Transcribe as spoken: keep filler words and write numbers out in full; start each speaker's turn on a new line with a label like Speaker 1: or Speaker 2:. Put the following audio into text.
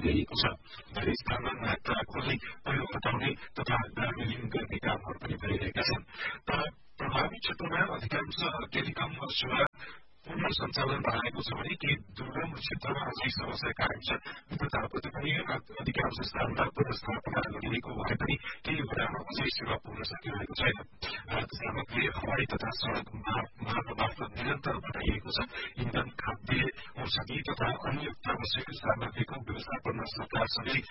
Speaker 1: ल्याइएको छ। धेरै स्थानमा मात्रा खोल्ने, पहिरो हटाउने तथा गार्बेलिङ गर्ने कामहरू पनि भइरहेका छन्। तर प्रभावित क्षेत्रमा अधिकांश टेलिकम सेवा पुनः सञ्चालन भएको छ भने केही दुर्गम क्षेत्रमा अझै समस्या कायम छ। तापनि पनि अधिकांश स्थानमा पुनर्स्थापना गरिएको भए पनि केही वडामा अझै सेवा पुग्न सकिरहेको छैन। सामग्री हवाई तथा सड़क मार्ग मार्फत निरन्तर बढ़ाइएको छ। इन्धन, खाद्य, औषधि तथा अन्य आवश्यक सामग्रीको व्यवस्थापनमा सरकारसँगै